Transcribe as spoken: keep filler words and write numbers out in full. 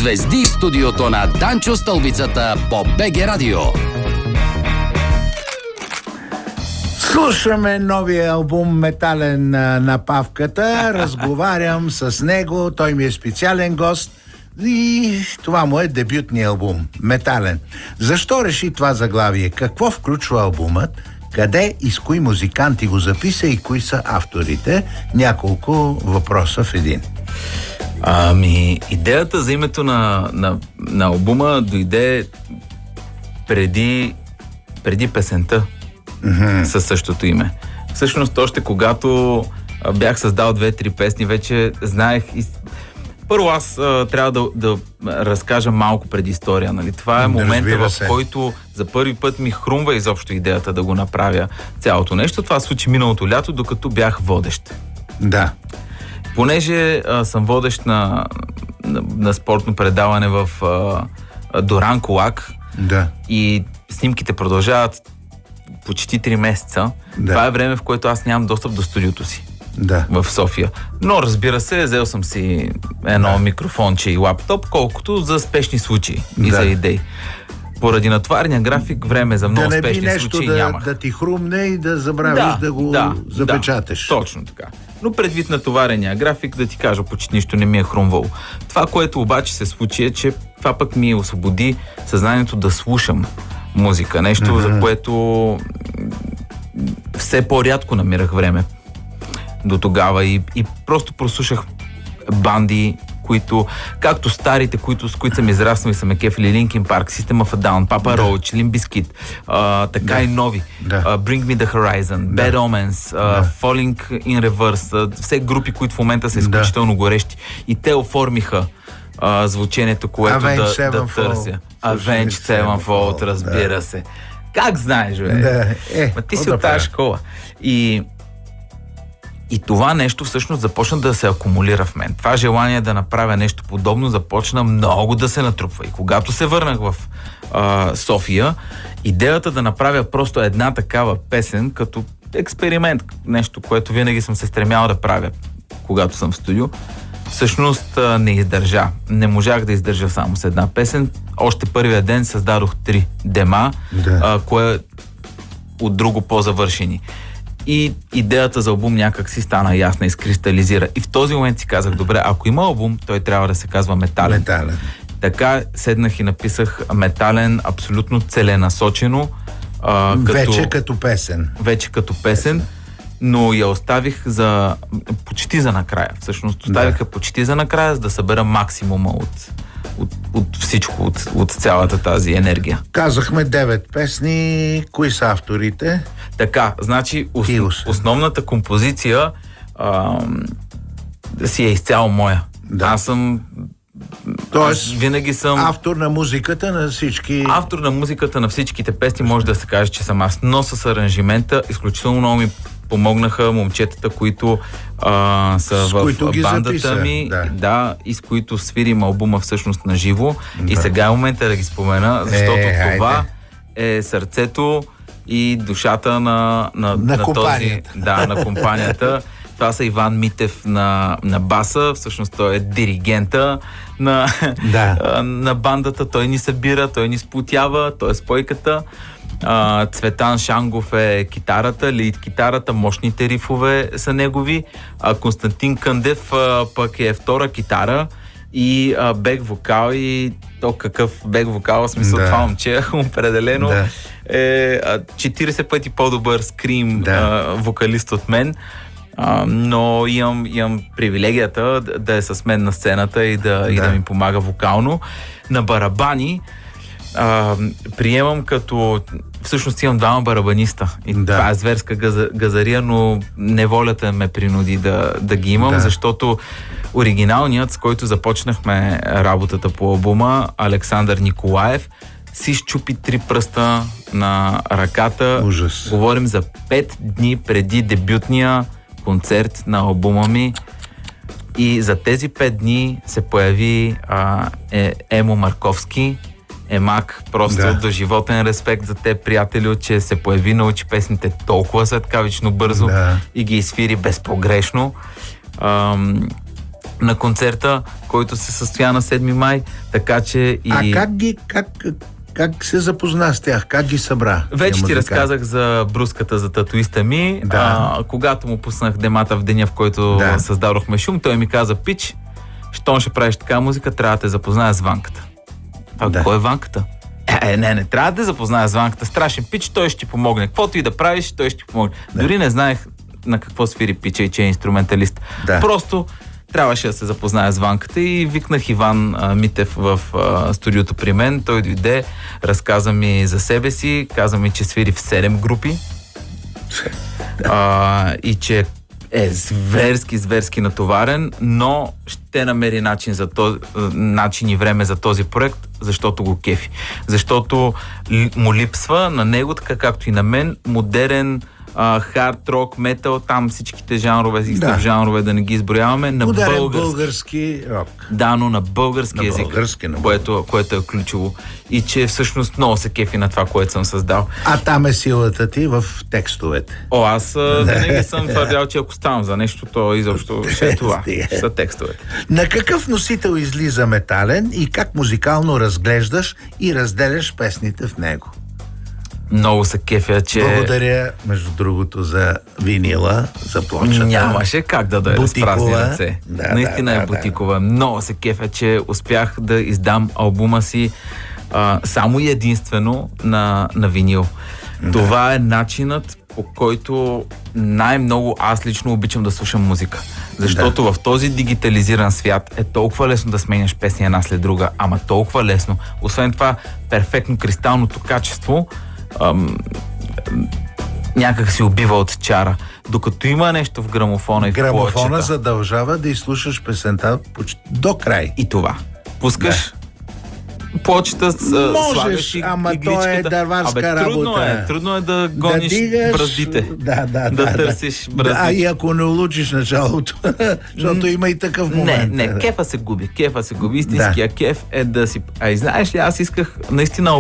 Звезди в студиото на Данчо Стълбицата по БГ Радио. Слушаме новия албум "Метален" на Павката. Разговарям с него. Той ми е специален гост. И това му е дебютният албум "Метален". Защо реши това заглавие? Какво включва албумът? Къде и с кои музиканти го записа и кои са авторите? Няколко въпроса в един. Ами, идеята за името на, на, на албума дойде преди, преди песента mm-hmm. със същото име. Всъщност, още когато бях създал две-три песни, вече знаех и... Първо аз а, трябва да, да разкажа малко предистория. Нали? Това е момента, в който за първи път ми хрумва изобщо идеята да го направя цялото нещо. Това се случи миналото лято, докато бях водещ. Да. Понеже а, съм водещ на, на, на спортно предаване в а, Доран Колак, да. И снимките продължават почти три месеца. Да. Това е време, в което аз нямам достъп до студиото си. Да. В София. Но разбира се, взел съм си едно да. микрофонче и лаптоп, колкото за спешни случаи да. и за идеи. Поради натварения график, време за много да спешни случаи да, нямах. Да ти хрумне и да забравиш да, да го да, запечаташ. Да, точно така. Но предвид натоварения график, да ти кажа, почти нищо не ми е хрумвало. Това, което обаче се случи, е, че това пък ми освободи съзнанието да слушам музика. Нещо, mm-hmm. за което все по-рядко намирах време до тогава и, и просто прослушах банди, които, както старите, които, с които съм израснал и съм е кефили, Linkin Park, System of a Down, Papa да. Roach, Limp Bizkit, а, така да. и нови, да. uh, Bring Me The Horizon, да. Bad Omens, uh, да. Falling in Reverse, uh, все групи, които в момента са изключително да. горещи. И те оформиха uh, звучението, което да, да търся. Avenged Sevenfold, разбира да. се. Как знаеш, бе? Да. Е, Ма ти си от тази школа. И И това нещо всъщност започна да се акумулира в мен. Това желание да направя нещо подобно започна много да се натрупва. И когато се върнах в а, София, идеята да направя просто една такава песен като експеримент, нещо, което винаги съм се стремял да правя, когато съм в студио, всъщност а, не издържа. Не можах да издържа само с една песен. Още първия ден създадох три дема, да. а, кое от друго по-завършени. И идеята за албум някак си стана ясна, изкристализира. И в този момент си казах, добре, ако има албум, той трябва да се казва "Метален". Метален. Така седнах и написах "Метален" абсолютно целенасочено. А, като, вече като песен. Вече като песен, песен, но я оставих за почти за накрая. Всъщност оставих да. почти за накрая, за да събера максимума от, от, от всичко, от, от цялата тази енергия. Казахме девет песни. Кои са авторите? Така, значи ос, основната композиция а, си е изцяло моя. Да. Аз съм... Тоест, аз винаги съм... автор на музиката на всички... Автор на музиката на всичките песни, може да се каже, че съм аз. Но с аранжимента изключително много ми помогнаха момчетата, които а, са с в бандата записа, ми, да. да, и с които свирим албума всъщност на живо. Да. И сега е момента да ги спомена, защото е, това айде. е сърцето и душата на, на, на, на този... Да, на компанията. Това са Иван Митев на, на баса, всъщност той е диригента на, да. на бандата, той ни събира, той ни сплотява, той е спойката. А, Цветан Шангов е китарата, лид китарата, мощните рифове са негови. А, Константин Къндев а, пък е втора китара и а, бек вокал, и то какъв бек вокал, в смисъл да. това момче определено да. е четирийсет пъти по-добър скрим да. а, вокалист от мен. Uh, но имам, имам привилегията да, да е с мен на сцената и да, да. и да ми помага вокално. На барабани uh, приемам като... Всъщност имам двама барабаниста. И да. това е зверска газа, газария, но неволята ме принуди да, да ги имам, да. защото оригиналният, с който започнахме работата по албума, Александър Николаев, си щупи три пръста на ръката. Ужас. Говорим за пет дни преди дебютния концерт на албума ми, и за тези пет дни се появи а, е, Емо Марковски. Емак, просто да. до животен респект за те, приятели, че се появи, научи песните толкова светкавично бързо да. и ги изфири безпогрешно. Ам, на концерта, който се състоя на седми май, така че и... А как ги, как, как се запозна с тях? Как ги събра? Вече ти разказах за бруската, за татуиста ми. Да. А, когато му пуснах демата в деня, в който да. създадохме шум, той ми каза: пич, щом ще правиш така музика, трябва да те запозная с Ванката. А да. Кой е Ванката? Е, не, не, трябва да те запозная с Ванката. Страшен пич, той ще ти помогне. Каквото и да правиш, той ще ти помогне. Да. Дори не знаех на какво свири пича и че е инструменталист. Да. Просто трябваше да се запозная с Ванката и викнах Иван а, Митев в а, студиото при мен. Той дойде, разказа ми за себе си, каза ми, че свири в седем групи а, и че е зверски, зверски натоварен, но ще намери начин, за този, начин и време за този проект, защото го кефи. Защото му липсва на него, така както и на мен, модерен хард рок, метал, там всичките жанрове, да. жанрове, да не ги изброяваме, на Ударен български. български рок. Да, но на български на език, български, на което, което е ключово. И че всъщност много се кефи на това, което съм създал. А там е силата ти в текстовете. О, аз винаги съм твърдял, че ако ставам за нещо, то изобщо ще е това. Ще са текстовете. На какъв носител излиза Метален и как музикално разглеждаш и разделяш песните в него? Много се кефя, че... Благодаря, между другото, за винила, за плочата. Нямаше как да дойде с празни ръце. Да, Наистина да, е бутикова. Да. Много се кефя, че успях да издам албума си а, само и единствено на, на винил. Да. Това е начинът, по който най-много аз лично обичам да слушам музика. Защото да. в този дигитализиран свят е толкова лесно да сменяш песни една след друга, ама толкова лесно. Освен това, перфектно кристалното качество Ам, някак си убива от чара. Докато има нещо в грамофона и в Грамофона плочета, задължава да изслушаш песента до край. И това. Пускаш плочета, слагаш и ама игличката. то е дърварска Абе, трудно работа. е. Трудно е да гониш да дигаш, браздите. Да, да, да, да търсиш да. браздите. А и ако не улучиш началото, защото има и такъв момент. Не, не, кефа се губи. Кефа се губи. Истинския да. кеф е да си... А и знаеш ли, аз исках наистина